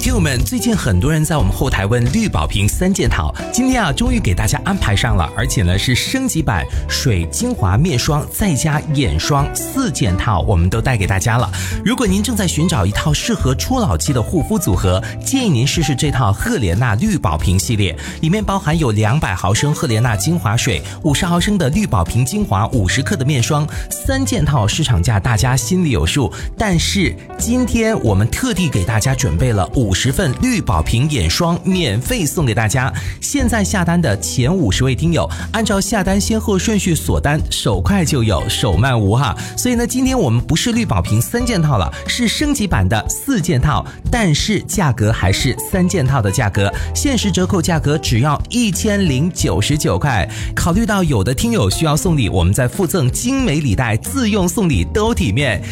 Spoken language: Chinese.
听友们，最近很多人在我们后台问绿宝瓶3件套，今天终于给大家安排上了，而且呢是升级版水精华面霜再加眼霜4件套，我们都带给大家了。如果您正在寻找一套适合初老期的护肤组合，建议您试试这套赫莲娜绿宝瓶系列，里面包含有200毫升赫莲娜精华水、50毫升的绿宝瓶精华、50克的面霜，3件套市场价大家心里有数，但是今天我们特地给大家准备了50份绿宝瓶眼霜免费送给大家。现在下单的前50位听友，按照下单先后顺序锁单，手快就有，手慢无哈。所以呢，今天我们不是绿宝瓶3件套了，是升级版的4件套，但是价格还是3件套的价格，限时折扣价格只要1099块。考虑到有的听友需要送礼，我们再附赠精美礼袋，自用送礼都体面。